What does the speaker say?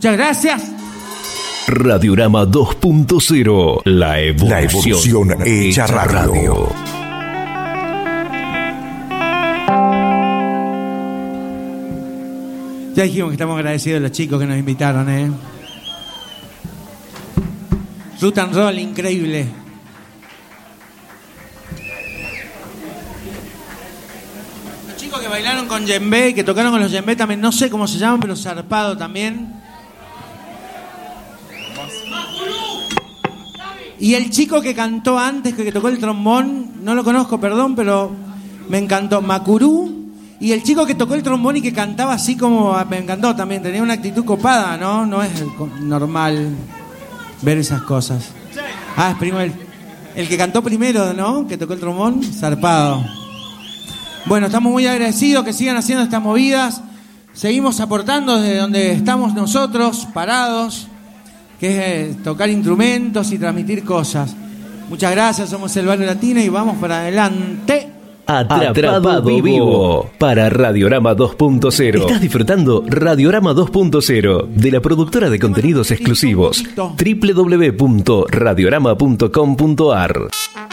Muchas gracias. Radiorama 2.0, la evolución hecha radio. Ya dijimos que estamos agradecidos a los chicos que nos invitaron, Root and Roll, increíble. Los chicos que bailaron con djembe, que tocaron con los djembe también, no sé cómo se llaman, pero zarpado también. Y el chico que cantó antes, que tocó el trombón, no lo conozco, perdón, pero me encantó. Macurú. Y el chico que tocó el trombón y que cantaba así como... Me encantó también, tenía una actitud copada, ¿no? No es normal ver esas cosas. Ah, es primero el que cantó primero, ¿no? Que tocó el trombón, zarpado. Bueno, estamos muy agradecidos que sigan haciendo estas movidas. Seguimos aportando desde donde estamos nosotros, parados, que es tocar instrumentos y transmitir cosas. Muchas gracias, somos el Barrio Latino y vamos para adelante. Atrapado vivo para Radiorama 2.0. Estás disfrutando Radiorama 2.0 de la productora de contenidos exclusivos www.radiorama.com.ar.